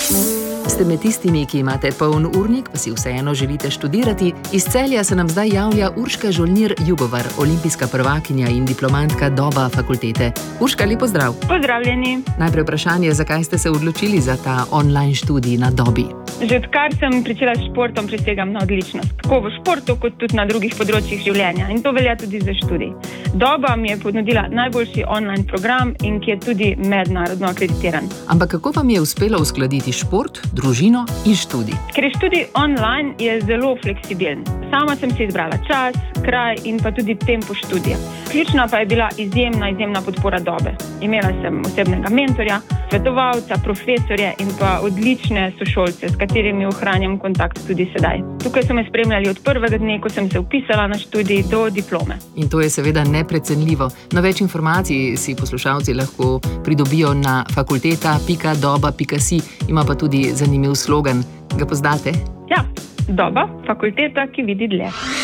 Ste med tistimi, ki imate poln urnik, pa si vseeno želite študirati? Iz Celja se nam zdaj javlja Urška Žolnir-Jugovar, olimpijska prvakinja in diplomantka Doba fakultete. Urška, lep pozdrav. Pozdravljeni. Najprej vprašanje, zakaj ste se odločili za ta online študij na Dobi? Že odkar sem pričela s športom, presegam na odličnost. Tako v športu, kot tudi na drugih področjih življenja. In to velja tudi za študij. Doba mi je ponudila najboljši online program in ki je tudi mednarodno akreditiran. Ampak kako vam je uspelo uskladiti šport, družino in študij? Ker je študij online, je zelo fleksibilen. Sama sem si izbrala čas, kraj in pa tudi tempo študija. Ključna pa je bila izjemna podpora Dobe. Imela sem osebnega mentorja, svetovalca, profesorje in pa odlične sošolce, s katerimi ohranjam kontakt tudi sedaj. Tukaj so me spremljali od prvega dne, ko sem se vpisala na študij, do diplome. In to je seveda neprecenljivo. No, več informacij si poslušalci lahko pridobijo na fakulteta.doba.si. Ima pa tudi zanimiv slogan. Ga poznate? Ja, Doba, fakulteta, ki vidi dlje.